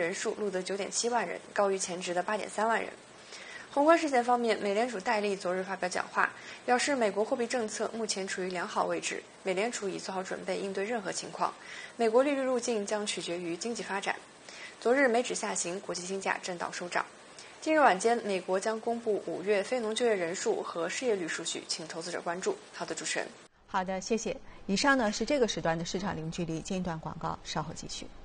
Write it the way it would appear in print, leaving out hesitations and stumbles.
人数录得9.7万人，高于前值的8.3万人。宏观事件方面，美联储戴利昨日发表讲话，表示美国货币政策目前处于良好位置，美联储已做好准备应对任何情况，美国利率路径将取决于经济发展。昨日美指下行，国际金价震荡收涨。今日晚间，美国将公布5月非农就业人数和失业率数据，请投资者关注。好的，主持人。 好的，谢谢。以上呢是这个时段的市场零距离，间一段广告，稍后继续。